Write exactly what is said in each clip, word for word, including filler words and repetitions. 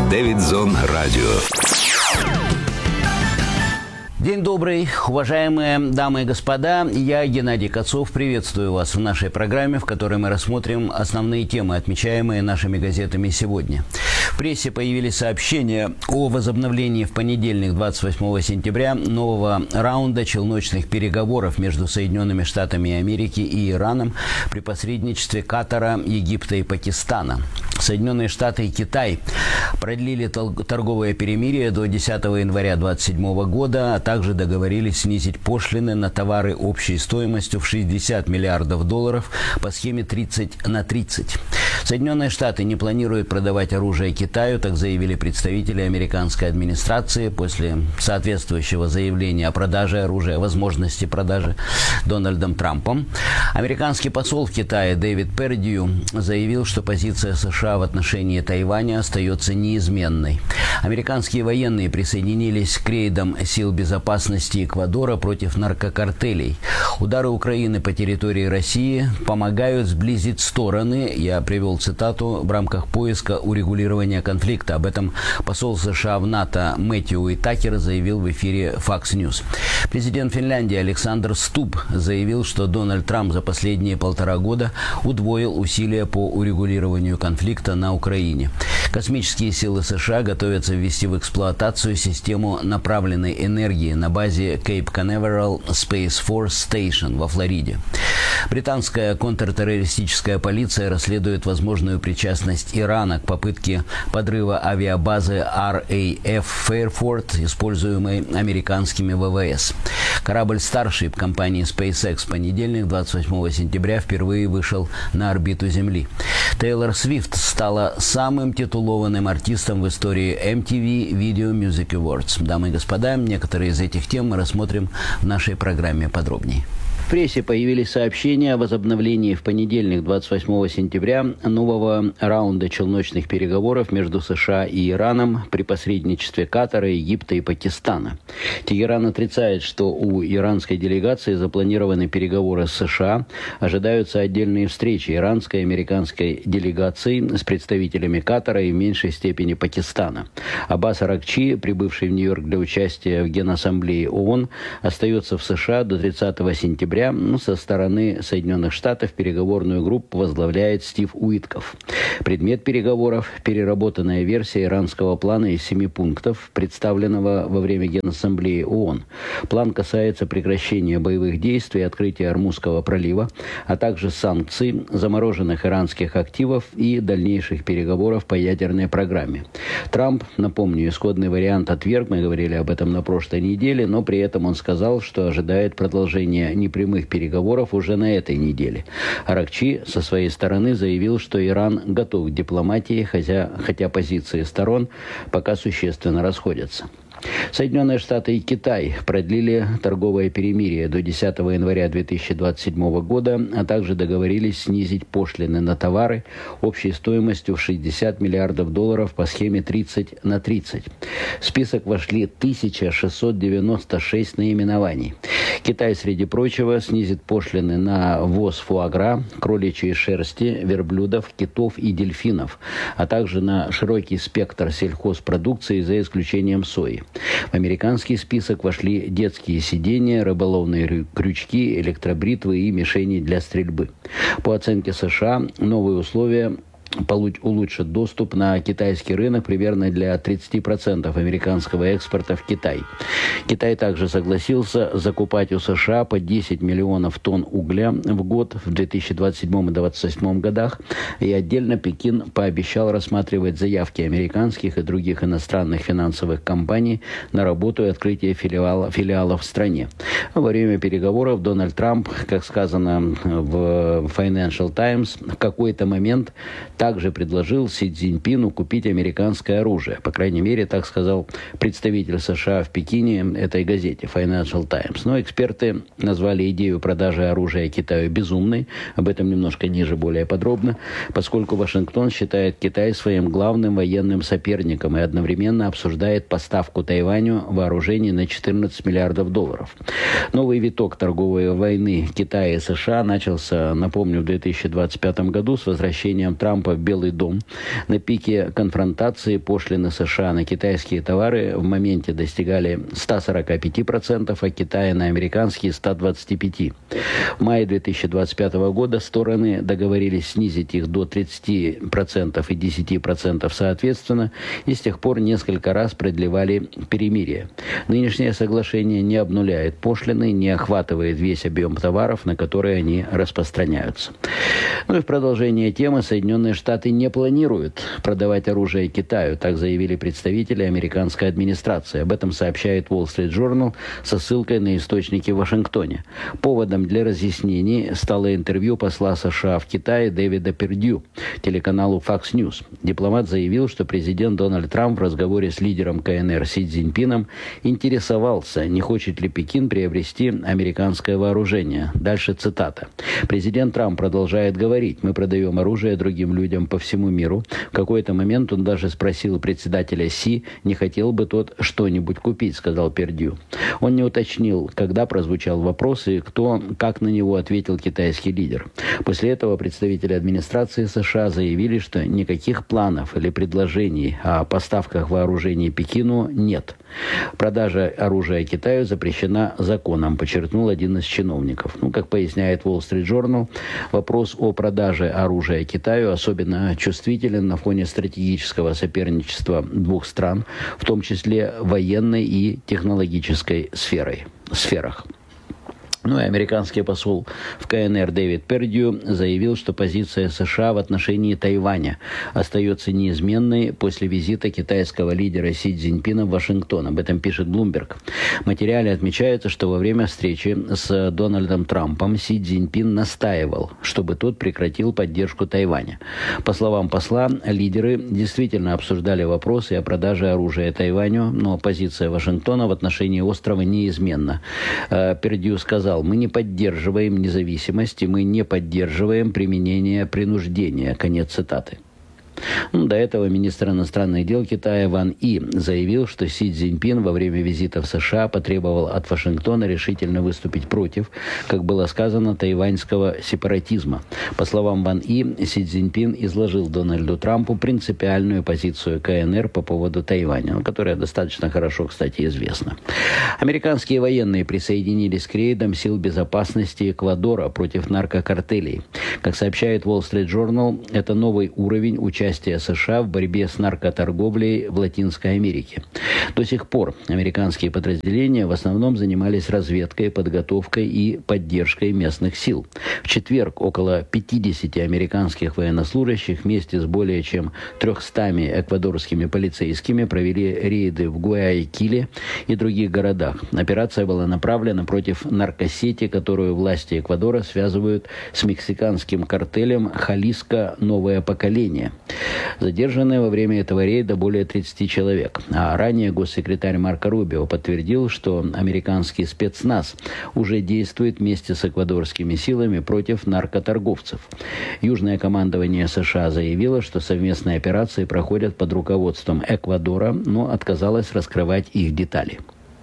Дэвидзон Радио. День добрый, уважаемые дамы и господа. Я, Геннадий Кацов, приветствую вас в нашей программе, в которой мы рассмотрим основные темы, отмечаемые нашими газетами сегодня. В прессе появились сообщения о возобновлении в понедельник, двадцать восьмого сентября, нового раунда челночных переговоров между Соединенными Штатами Америки и Ираном при посредничестве Катара, Египта и Пакистана. Соединенные Штаты и Китай продлили торговое перемирие до десятого января две тысячи двадцать седьмого года, а также договорились снизить пошлины на товары общей стоимостью в шестьдесят миллиардов долларов по схеме тридцать на тридцать. Соединенные Штаты не планируют продавать оружие Китаю, так заявили представители американской администрации после соответствующего заявления о продаже оружия, возможности продажи Дональдом Трампом. Американский посол в Китае Дэвид Пердью заявил, что позиция США в отношении Тайваня остается неизменной. Американские военные присоединились к рейдам сил безопасности Эквадора против наркокартелей. Удары Украины по территории России помогают сблизить стороны, я привел цитату, в рамках поиска урегулирования конфликта. Об этом посол США в НАТО Мэтью Уитакер заявил в эфире Fox News. Президент Финляндии Александр Стуб заявил, что Дональд Трамп за последние полтора года удвоил усилия по урегулированию конфликта на Украине. Космические силы США готовятся ввести в эксплуатацию систему направленной энергии на базе Cape Canaveral Space Force Station во Флориде. Британская контртеррористическая полиция расследует возможную причастность Ирана к попытке подрыва авиабазы ар эй эф Fairford, используемой американскими вэ вэ эс. Корабль Starship компании SpaceX в понедельник, двадцать восьмого сентября, впервые вышел на орбиту Земли. Тейлор Свифт стала самым титулованным артистом в истории эм ти ви Video Music Awards. Дамы и господа, некоторые из этих тем мы рассмотрим в нашей программе подробнее. В прессе появились сообщения о возобновлении в понедельник, двадцать восьмого сентября, нового раунда челночных переговоров между США и Ираном при посредничестве Катара, Египта и Пакистана. Тегеран отрицает, что у иранской делегации запланированы переговоры с США. Ожидаются отдельные встречи иранской и американской делегаций с представителями Катара и в меньшей степени Пакистана. Аббас Аракчи, прибывший в Нью-Йорк для участия в Генассамблее ООН, остается в США до тридцатого сентября. Ну, со стороны Соединенных Штатов переговорную группу возглавляет Стив Уитков. Предмет переговоров – переработанная версия иранского плана из семи пунктов, представленного во время Генассамблеи ООН. План касается прекращения боевых действий, открытия Ормузского пролива, а также санкций, замороженных иранских активов и дальнейших переговоров по ядерной программе. Трамп, напомню, исходный вариант отверг, мы говорили об этом на прошлой неделе, но при этом он сказал, что ожидает продолжения непрямых переговоров уже на этой неделе. Аракчи со своей стороны заявил, что Иран готов к дипломатии, хотя, хотя позиции сторон пока существенно расходятся. Соединенные Штаты и Китай продлили торговое перемирие до десятого января две тысячи двадцать седьмого года, а также договорились снизить пошлины на товары общей стоимостью в шестьдесят миллиардов долларов по схеме тридцать на тридцать. В список вошли тысяча шестьсот девяносто шесть наименований. Китай, среди прочего, снизит пошлины на ввоз фуагра, кроличьей шерсти, верблюдов, китов и дельфинов, а также на широкий спектр сельхозпродукции за исключением сои. В американский список вошли детские сиденья, рыболовные крючки, электробритвы и мишени для стрельбы. По оценке США, новые условия улучшит доступ на китайский рынок примерно для тридцати процентов американского экспорта в Китай. Китай также согласился закупать у США по десять миллионов тонн угля в год в две тысячи двадцать седьмом и две тысячи двадцать восьмом годах, и отдельно Пекин пообещал рассматривать заявки американских и других иностранных финансовых компаний на работу и открытие филиала, филиалов в стране. Во время переговоров Дональд Трамп, как сказано в Financial Times, в какой-то момент также предложил Си Цзиньпину купить американское оружие. По крайней мере, так сказал представитель США в Пекине этой газете Financial Times. Но эксперты назвали идею продажи оружия Китаю безумной. Об этом немножко ниже, более подробно, поскольку Вашингтон считает Китай своим главным военным соперником и одновременно обсуждает поставку Тайваню вооружений на четырнадцать миллиардов долларов. Новый виток торговой войны Китая и США начался, напомню, в две тысячи двадцать пятом году с возвращением Трампа в в Белый дом. На пике конфронтации пошлины США на китайские товары в моменте достигали ста сорока пяти процентов, а Китая на американские – ста двадцати пяти процентов. В мае две тысячи двадцать пятого года стороны договорились снизить их до тридцати процентов и десяти процентов соответственно, и с тех пор несколько раз продлевали перемирие. Нынешнее соглашение не обнуляет пошлины, не охватывает весь объем товаров, на которые они распространяются. Ну и в продолжение темы Соединенные Штаты не планируют продавать оружие Китаю, так заявили представители американской администрации. Об этом сообщает Wall Street Journal со ссылкой на источники в Вашингтоне. Поводом для разъяснений стало интервью посла США в Китае Дэвида Пердью телеканалу Fox News. Дипломат заявил, что президент Дональд Трамп в разговоре с лидером КНР Си Цзиньпином интересовался, не хочет ли Пекин приобрести американское вооружение. Дальше цитата. Президент Трамп продолжает говорить: «Мы продаем оружие другим людям по всему миру». В какой-то момент он даже спросил председателя Си, не хотел бы тот что-нибудь купить, сказал Пердью. Он не уточнил, когда прозвучал вопрос и кто, как на него ответил китайский лидер. После этого представители администрации США заявили, что никаких планов или предложений о поставках вооружений Пекину нет. Продажа оружия Китаю запрещена законом, подчеркнул один из чиновников. Ну, как поясняет Wall Street Journal, вопрос о продаже оружия Китаю особенно чувствителен на фоне стратегического соперничества двух стран, в том числе военной и технологической сферой, сферах. Ну и американский посол в КНР Дэвид Пердью заявил, что позиция США в отношении Тайваня остается неизменной после визита китайского лидера Си Цзиньпина в Вашингтон. Об этом пишет Bloomberg. В материале отмечается, что во время встречи с Дональдом Трампом Си Цзиньпин настаивал, чтобы тот прекратил поддержку Тайваня. По словам посла, лидеры действительно обсуждали вопросы о продаже оружия Тайваню, но позиция Вашингтона в отношении острова неизменна. Пердью сказал: «Мы не поддерживаем независимость, и мы не поддерживаем применение принуждения». Конец цитаты. Ну, до этого министр иностранных дел Китая Ван И заявил, что Си Цзиньпин во время визита в США потребовал от Вашингтона решительно выступить против, как было сказано, тайваньского сепаратизма. По словам Ван И, Си Цзиньпин изложил Дональду Трампу принципиальную позицию КНР по поводу Тайваня, которая достаточно хорошо, кстати, известна. Американские военные присоединились к рейдам сил безопасности Эквадора против наркокартелей. Как сообщает Wall Street Journal, это новый уровень участия Участие США в борьбе с наркоторговлей в Латинской Америке. До сих пор американские подразделения в основном занимались разведкой, подготовкой и поддержкой местных сил. В четверг около пятидесяти американских военнослужащих вместе с более чем трехстами эквадорскими полицейскими провели рейды в Гуаякиле и других городах. Операция была направлена против наркосети, которую власти Эквадора связывают с мексиканским картелем «Халиско. Новое поколение». Задержанные во время этого рейда более тридцати человек. А ранее госсекретарь Марко Рубио подтвердил, что американский спецназ уже действует вместе с эквадорскими силами против наркоторговцев. Южное командование США заявило, что совместные операции проходят под руководством Эквадора, но отказалось раскрывать их детали.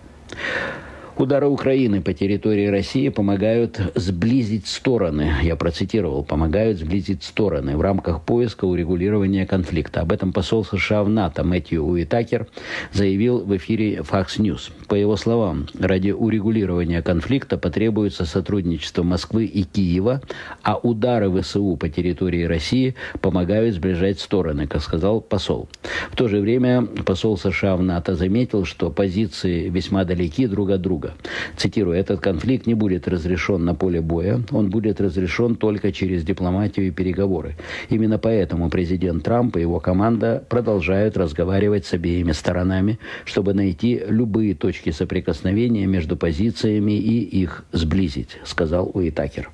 Удары Украины по территории России помогают сблизить стороны. Я процитировал, помогают сблизить стороны в рамках поиска урегулирования конфликта. Об этом посол США в НАТО Мэтью Уитакер заявил в эфире Fox News. По его словам, ради урегулирования конфликта потребуется сотрудничество Москвы и Киева, а удары ВСУ по территории России помогают сближать стороны, как сказал посол. В то же время посол США в НАТО заметил, что позиции весьма далеки друг от друга. Цитирую: «Этот конфликт не будет разрешен на поле боя, он будет разрешен только через дипломатию и переговоры. Именно поэтому президент Трамп и его команда продолжают разговаривать с обеими сторонами, чтобы найти любые точки соприкосновения между позициями и их сблизить», сказал Уитакер.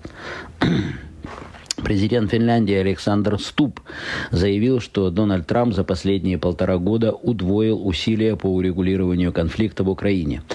Президент Финляндии Александр Стуб заявил, что Дональд Трамп за последние полтора года удвоил усилия по урегулированию конфликта в Украине.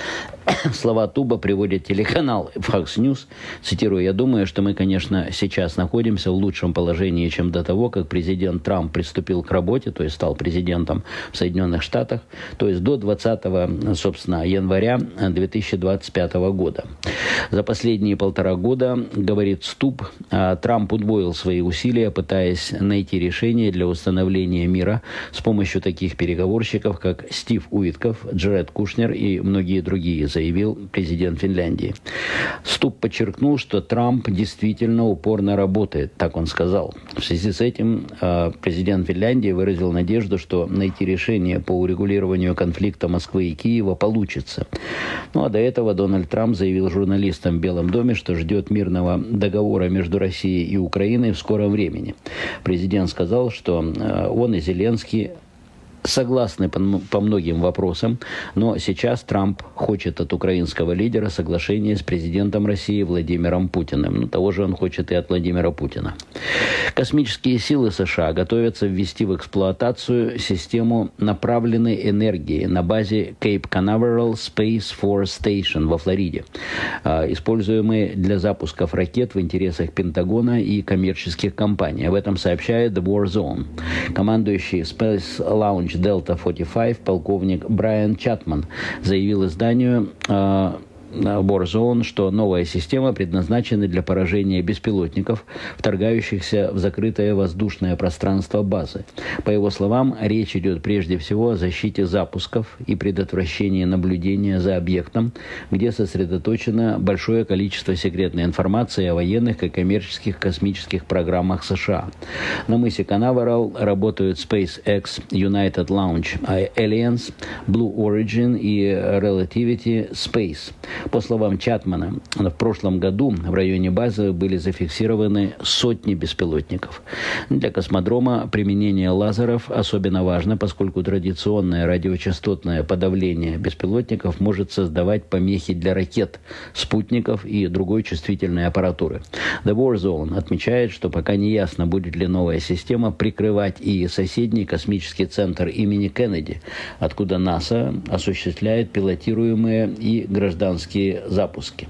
Слова Туба приводит телеканал Fox News. Цитирую: «Я думаю, что мы, конечно, сейчас находимся в лучшем положении, чем до того, как президент Трамп приступил к работе, то есть стал президентом в Соединенных Штатах, то есть до двадцатого, собственно, января две тысячи двадцать пятого года. За последние полтора года, говорит Стуб, Трамп удвоил свои усилия, пытаясь найти решение для установления мира с помощью таких переговорщиков, как Стив Уитков, Джаред Кушнер и многие другие», заявил президент Финляндии. Стуб подчеркнул, что Трамп действительно упорно работает, так он сказал. В связи с этим э, президент Финляндии выразил надежду, что найти решение по урегулированию конфликта Москвы и Киева получится. Ну а до этого Дональд Трамп заявил журналистам в Белом доме, что ждет мирного договора между Россией и Украиной в скором времени. Президент сказал, что э, он и Зеленский согласны по многим вопросам, но сейчас Трамп хочет от украинского лидера соглашения с президентом России Владимиром Путиным. Ну, того же он хочет и от Владимира Путина. Космические силы США готовятся ввести в эксплуатацию систему направленной энергии на базе Cape Canaveral Space Force Station во Флориде, используемые для запусков ракет в интересах Пентагона и коммерческих компаний. Об этом сообщает The War Zone. Командующий Space Launch Delta сорок пять полковник Брайан Чатман заявил изданию э, Warzone, что новая система предназначена для поражения беспилотников, вторгающихся в закрытое воздушное пространство базы. По его словам, речь идет прежде всего о защите запусков и предотвращении наблюдения за объектом, где сосредоточено большое количество секретной информации о военных и коммерческих космических программах США. На мысе Канаверал работают SpaceX, United Launch Alliance, Blue Origin и Relativity Space. По словам Чатмана, в прошлом году в районе базы были зафиксированы сотни беспилотников. Для космодрома применение лазеров особенно важно, поскольку традиционное радиочастотное подавление беспилотников может создавать помехи для ракет, спутников и другой чувствительной аппаратуры. The War Zone отмечает, что пока не ясно, будет ли новая система прикрывать и соседний космический центр имени Кеннеди, откуда НАСА осуществляет пилотируемые и гражданские запуски.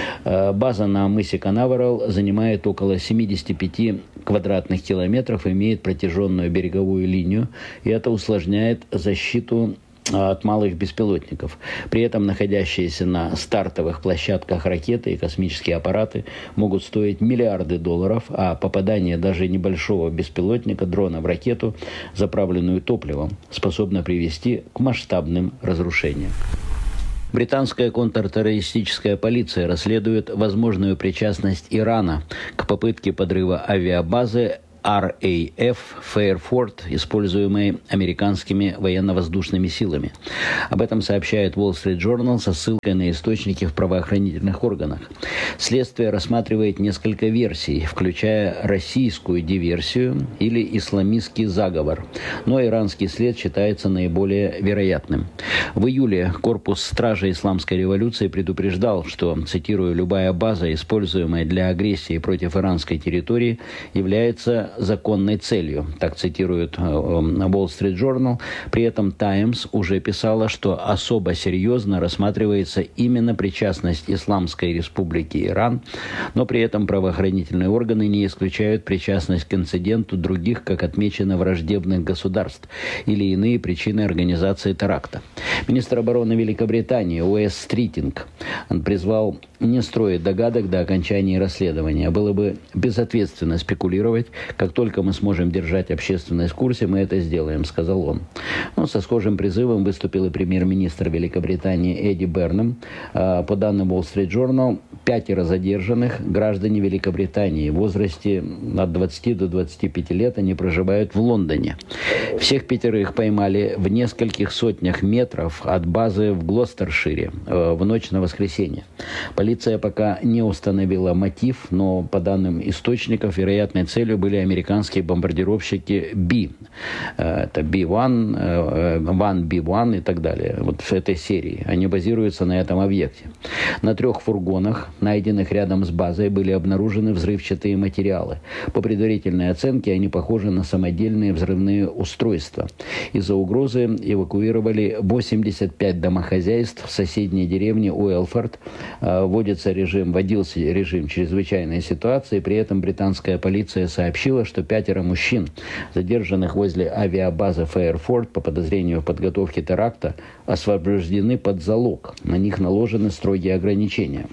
База на мысе Канаверал занимает около семьдесят пять квадратных километров, имеет протяженную береговую линию, и это усложняет защиту от малых беспилотников. При этом находящиеся на стартовых площадках ракеты и космические аппараты могут стоить миллиарды долларов, а попадание даже небольшого беспилотника, дрона в ракету, заправленную топливом, способно привести к масштабным разрушениям. Британская контртеррористическая полиция расследует возможную причастность Ирана к попытке подрыва авиабазы ар эй эф Фейерфорд, используемой американскими военно-воздушными силами. Об этом сообщает Wall Street Journal со ссылкой на источники в правоохранительных органах. Следствие рассматривает несколько версий, включая российскую диверсию или исламистский заговор, но иранский след считается наиболее вероятным. В июле корпус стражей исламской революции предупреждал, что, цитирую, «любая база, используемая для агрессии против иранской территории, является законной целью», так цитирует Wall Street Journal. При этом Times уже писала, что особо серьезно рассматривается именно причастность Исламской Республики Иран, но при этом правоохранительные органы не исключают причастность к инциденту других, как отмечено, враждебных государств или иные причины организации теракта. Министр обороны Великобритании Уэс Стритинг призвал не строить догадок до окончания расследования. Было бы безответственно спекулировать. Как только мы сможем держать общественность в курсе, мы это сделаем, сказал он. Но со схожим призывом выступил и премьер-министр Великобритании Эдди Бернам. По данным Wall Street Journal, пятеро задержанных граждане Великобритании в возрасте от двадцати до двадцати пяти лет, они проживают в Лондоне. Всех пятерых поймали в нескольких сотнях метров от базы в Глостершире в ночь на воскресенье. Полиция пока не установила мотив, но по данным источников, вероятной целью были американские американские бомбардировщики Би. Это Би один, один Би один и так далее. Вот в этой серии. Они базируются на этом объекте. На трех фургонах, найденных рядом с базой, были обнаружены взрывчатые материалы. По предварительной оценке, они похожи на самодельные взрывные устройства. Из-за угрозы эвакуировали восемьдесят пять домохозяйств в соседней деревне Уэлфорд. Вводится режим, вводился режим чрезвычайной ситуации. При этом британская полиция сообщила, что пятеро мужчин, задержанных возле авиабазы Фейерфорд по подозрению в подготовке теракта, освобождены под залог. На них наложены строгие ограничения.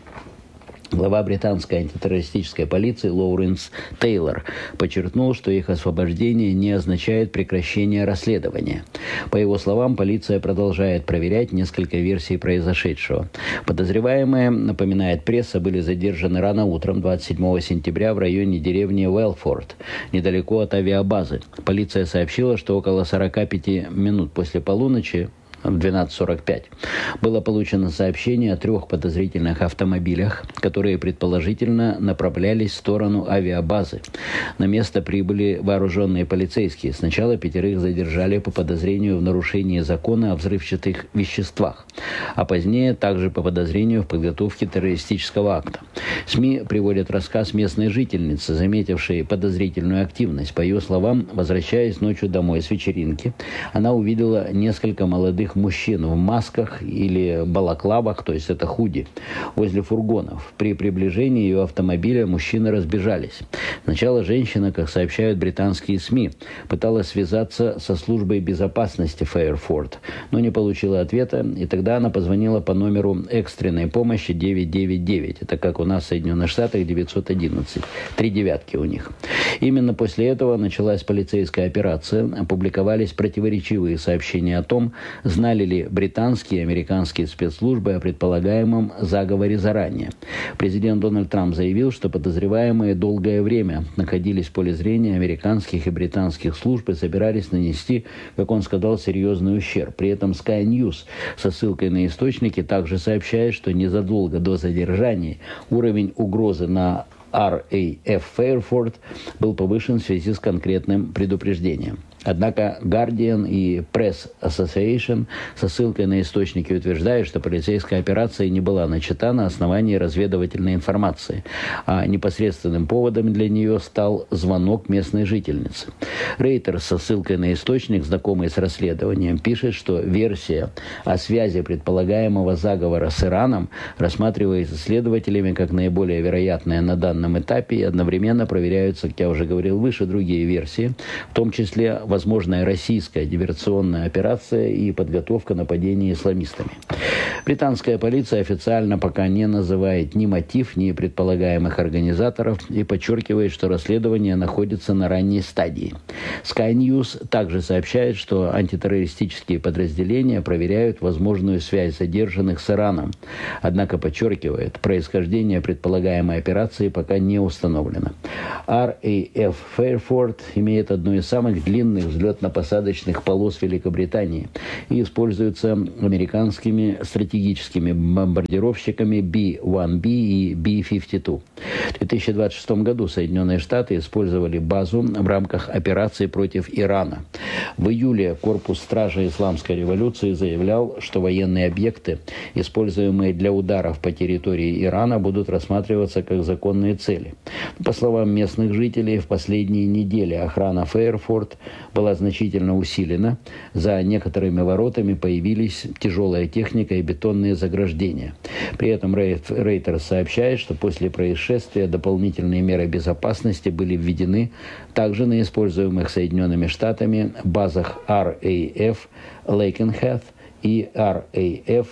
Глава британской антитеррористической полиции Лоуренс Тейлор подчеркнул, что их освобождение не означает прекращение расследования. По его словам, полиция продолжает проверять несколько версий произошедшего. Подозреваемые, напоминает пресса, были задержаны рано утром двадцать седьмого сентября в районе деревни Уэлфорд, недалеко от авиабазы. Полиция сообщила, что около сорока пяти минут после полуночи, в двенадцать сорок пять, было получено сообщение о трех подозрительных автомобилях, которые предположительно направлялись в сторону авиабазы. На место прибыли вооруженные полицейские. Сначала пятерых задержали по подозрению в нарушении закона о взрывчатых веществах, а позднее также по подозрению в подготовке террористического акта. СМИ приводят рассказ местной жительницы, заметившей подозрительную активность. По ее словам, возвращаясь ночью домой с вечеринки, она увидела несколько молодых мужчин в масках или балаклавах, то есть это худи, возле фургонов. При приближении ее автомобиля мужчины разбежались. Сначала женщина, как сообщают британские СМИ, пыталась связаться со службой безопасности Фейерфорд, но не получила ответа, и тогда она позвонила по номеру экстренной помощи девять девять девять. Это как у нас в Соединенных Штатах девятьсот одиннадцать. Три девятки у них. Именно после этого началась полицейская операция. Опубликовались противоречивые сообщения о том, знали ли британские и американские спецслужбы о предполагаемом заговоре заранее. Президент Дональд Трамп заявил, что подозреваемые долгое время находились в поле зрения американских и британских служб и собирались нанести, как он сказал, серьезный ущерб. При этом Sky News со ссылкой на источники также сообщает, что незадолго до задержания уровень угрозы на ар эй эф Фейерфорд был повышен в связи с конкретным предупреждением. Однако Guardian и Press Association со ссылкой на источники утверждают, что полицейская операция не была начата на основании разведывательной информации, а непосредственным поводом для нее стал звонок местной жительницы. Reuters со ссылкой на источник, знакомый с расследованием, пишет, что версия о связи предполагаемого заговора с Ираном рассматривается следователями как наиболее вероятная на данном этапе, и одновременно проверяются, как я уже говорил выше, другие версии, в том числе возможная российская диверсионная операция и подготовка нападения исламистами. Британская полиция официально пока не называет ни мотив, ни предполагаемых организаторов и подчеркивает, что расследование находится на ранней стадии. Sky News также сообщает, что антитеррористические подразделения проверяют возможную связь задержанных с Ираном, однако подчеркивает, происхождение предполагаемой операции пока не установлено. ар эй эф Fairford имеет одну из самых длинных взлетно-посадочных полос Великобритании и используется американскими стратегическими бомбардировщиками Би один Би и Би пятьдесят два. В две тысячи двадцать шестом году Соединенные Штаты использовали базу в рамках операции против Ирана. В июле Корпус Стражи Исламской революции заявлял, что военные объекты, используемые для ударов по территории Ирана, будут рассматриваться как законные цели. По словам местных жителей, в последние недели охрана Фейерфорд была значительно усилена. За некоторыми воротами появились тяжелая техника и бетонные заграждения. При этом Reuters сообщает, что после происшествия дополнительные меры безопасности были введены также на используемых Соединенными Штатами базах ар эй эф Lakenheath и ар эй эф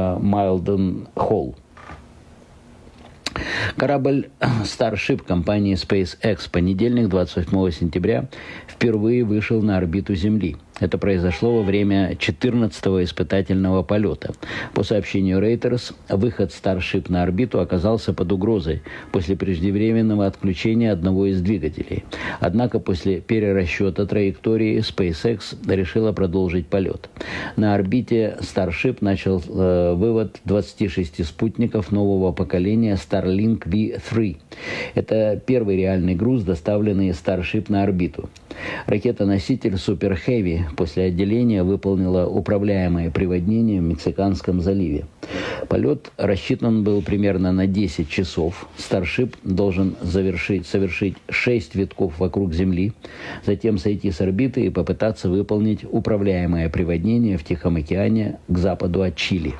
Mildenhall. Корабль Starship компании SpaceX в понедельник, двадцать восьмого сентября, впервые вышел на орбиту Земли. Это произошло во время четырнадцатого испытательного полета. По сообщению Reuters, выход Starship на орбиту оказался под угрозой после преждевременного отключения одного из двигателей. Однако после перерасчета траектории SpaceX решила продолжить полет. На орбите Starship начал э, вывод двадцати шести спутников нового поколения Starlink ви три. Это первый реальный груз, доставленный Starship на орбиту. Ракета-носитель Super Heavy после отделения выполнила управляемое приводнение в Мексиканском заливе. Полет рассчитан был примерно на десять часов. Starship должен завершить, совершить шесть витков вокруг Земли, затем сойти с орбиты и попытаться выполнить управляемое приводнение в Тихом океане к западу от Чили.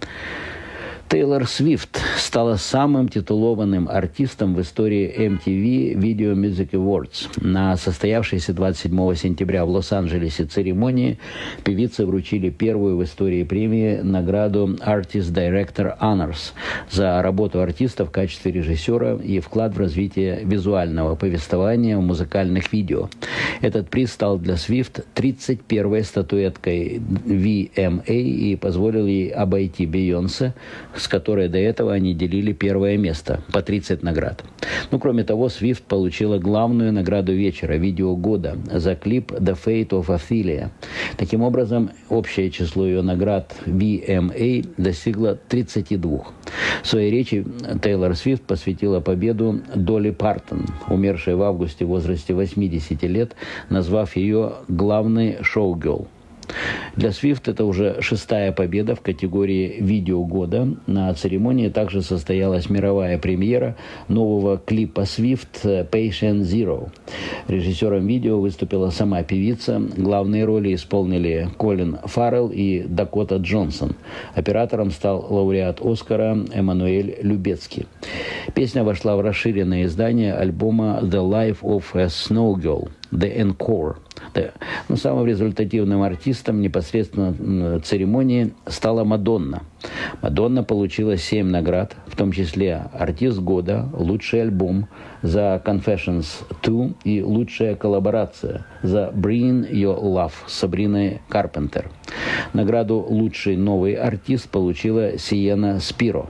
Тейлор Свифт стала самым титулованным артистом в истории эм ти ви Video Music Awards. На состоявшейся двадцать седьмого сентября в Лос-Анджелесе церемонии певице вручили первую в истории премии награду Artist Director Honors за работу артиста в качестве режиссера и вклад в развитие визуального повествования в музыкальных видео. Этот приз стал для Свифт тридцать первой статуэткой ви эм эй и позволил ей обойти Бейонсе, с которой до этого они делили первое место, по тридцать наград. Ну, кроме того, Свифт получила главную награду вечера, видео года, за клип «The Fate of Ophelia». Таким образом, общее число ее наград ви эм эй достигло тридцати двух. В своей речи Тейлор Свифт посвятила победу Долли Партон, умершей в августе в возрасте восьмидесяти лет, назвав ее главной шоу-герл. Для Свифт это уже шестая победа в категории «Видео года». На церемонии также состоялась мировая премьера нового клипа Свифт «Patient Zero». Режиссером видео выступила сама певица. Главные роли исполнили Колин Фаррелл и Дакота Джонсон. Оператором стал лауреат Оскара Эммануэль Любецкий. Песня вошла в расширенное издание альбома «The Life of a Snow Girl» «The Encore». Но самым результативным артистом непосредственно церемонии стала Мадонна. Мадонна получила семь наград, в том числе «Артист года», «Лучший альбом» за «Confessions два» и «Лучшая коллаборация» за «Bring Your Love» с Сабриной Карпентер. Награду «Лучший новый артист» получила Сиена Спиро.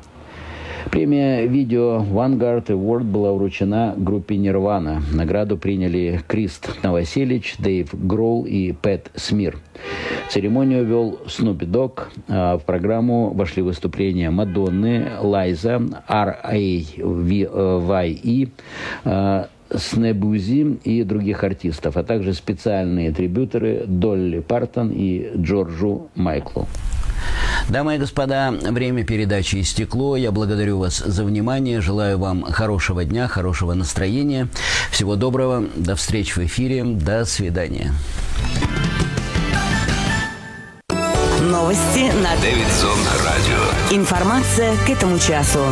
Премия «Видео Vanguard Award» была вручена группе «Нирвана». Награду приняли Крист Новоселич, Дэйв Гроул и Пэт Смир. Церемонию вел Снупи Дог. В программу вошли выступления Мадонны, Лайза, ар эй вай и, Снебузи и других артистов, а также специальные трибьюторы Долли Партон и Джорджу Майклу. Дамы и господа, время передачи истекло. Я благодарю вас за внимание. Желаю вам хорошего дня, хорошего настроения. Всего доброго. До встречи в эфире. До свидания. Новости на Дэвидсон Радио. Информация к этому часу.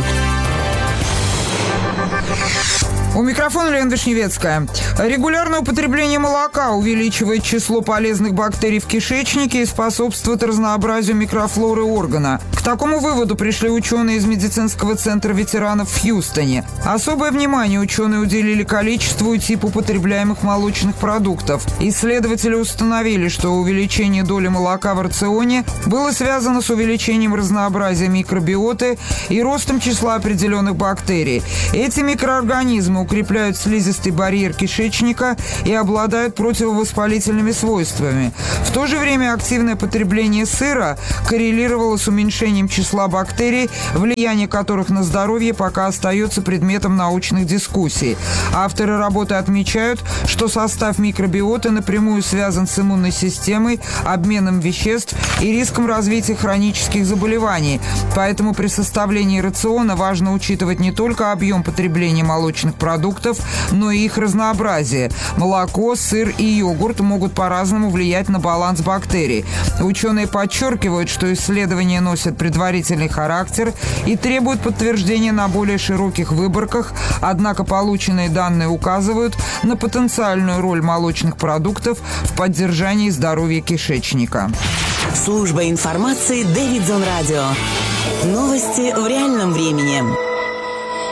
У микрофона Лена Вишневецкая. Регулярное употребление молока увеличивает число полезных бактерий в кишечнике и способствует разнообразию микрофлоры органа. К такому выводу пришли ученые из медицинского центра ветеранов в Хьюстоне. Особое внимание ученые уделили количеству и типу употребляемых молочных продуктов. Исследователи установили, что увеличение доли молока в рационе было связано с увеличением разнообразия микробиоты и ростом числа определенных бактерий. Эти микроорганизмы укрепляют слизистый барьер кишечника и обладают противовоспалительными свойствами. В то же время активное потребление сыра коррелировало с уменьшением числа бактерий, влияние которых на здоровье пока остается предметом научных дискуссий. Авторы работы отмечают, что состав микробиоты напрямую связан с иммунной системой, обменом веществ и риском развития хронических заболеваний. Поэтому при составлении рациона важно учитывать не только объем потребления молочных продуктов, продуктов, но и их разнообразие. Молоко, сыр и йогурт могут по-разному влиять на баланс бактерий. Ученые подчеркивают, что исследования носят предварительный характер и требуют подтверждения на более широких выборках, однако полученные данные указывают на потенциальную роль молочных продуктов в поддержании здоровья кишечника. Служба информации Дэвидсон Радио. Новости в реальном времени.